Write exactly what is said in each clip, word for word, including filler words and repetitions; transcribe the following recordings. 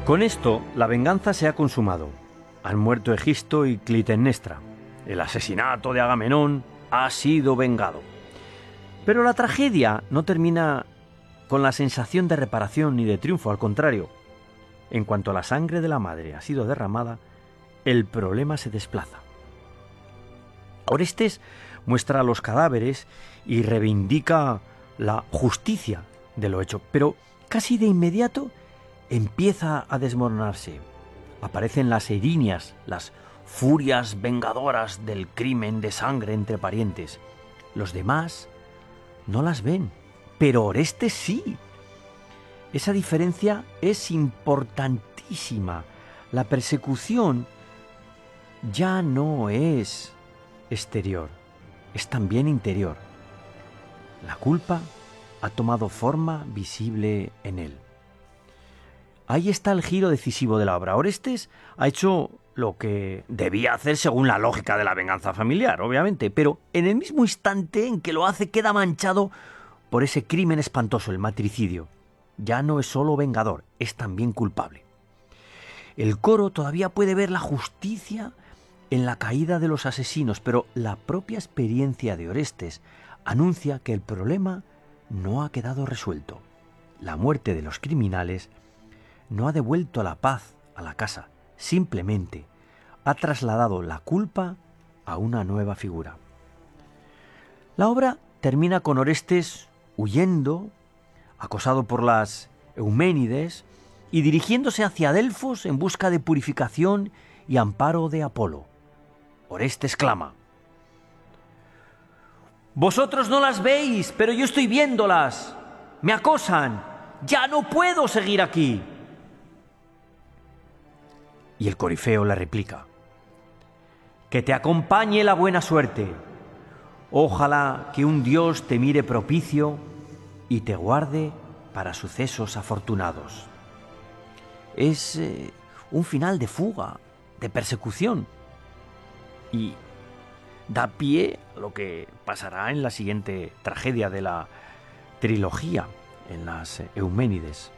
Con esto, la venganza se ha consumado. Han muerto Egisto y Clitemnestra. El asesinato de Agamenón ha sido vengado. Pero la tragedia no termina con la sensación de reparación ni de triunfo, al contrario. En cuanto la sangre de la madre ha sido derramada, el problema se desplaza. Orestes muestra los cadáveres y reivindica la justicia de lo hecho, pero casi de inmediato empieza a desmoronarse. Aparecen las erinias, las furias vengadoras del crimen de sangre entre parientes. Los demás no las ven, pero Orestes sí. Esa diferencia es importantísima. La persecución ya no es exterior, es también interior. La culpa ha tomado forma visible en él. Ahí está el giro decisivo de la obra. Orestes ha hecho lo que debía hacer según la lógica de la venganza familiar, obviamente, pero en el mismo instante en que lo hace queda manchado por ese crimen espantoso, el matricidio. Ya no es solo vengador, es también culpable. El coro todavía puede ver la justicia en la caída de los asesinos, pero la propia experiencia de Orestes anuncia que el problema no ha quedado resuelto. La muerte de los criminales no ha devuelto la paz a la casa, simplemente ha trasladado la culpa a una nueva figura. La obra termina con Orestes huyendo, acosado por las Euménides y dirigiéndose hacia Delfos en busca de purificación y amparo de Apolo. Orestes clama: «Vosotros no las veis, pero yo estoy viéndolas. Me acosan. Ya no puedo seguir aquí». Y el corifeo le replica: «Que te acompañe la buena suerte. Ojalá que un dios te mire propicio y te guarde para sucesos afortunados». Es eh, un final de fuga, de persecución, y da pie a lo que pasará en la siguiente tragedia de la trilogía, en las Euménides.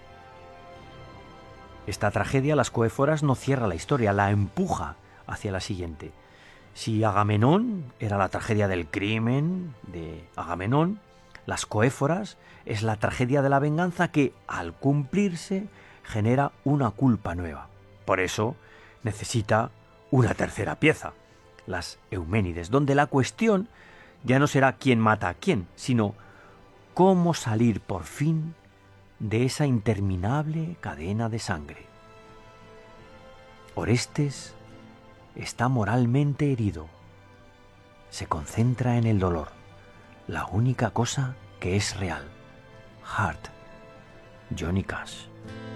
Esta tragedia, las Coéforas, no cierra la historia, la empuja hacia la siguiente. Si Agamenón era la tragedia del crimen de Agamenón, las Coéforas es la tragedia de la venganza que, al cumplirse, genera una culpa nueva. Por eso necesita una tercera pieza, las Euménides, donde la cuestión ya no será quién mata a quién, sino cómo salir por fin de esa interminable cadena de sangre. Orestes está moralmente herido. Se concentra en el dolor, la única cosa que es real. Heart, Johnny Cash.